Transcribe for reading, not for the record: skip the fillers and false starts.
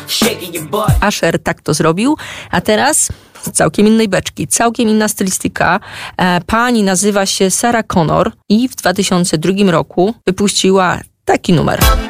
Usher tak to zrobił, a teraz z całkiem innej beczki, całkiem inna stylistyka. Pani nazywa się Sarah Connor i w 2002 roku wypuściła taki numer.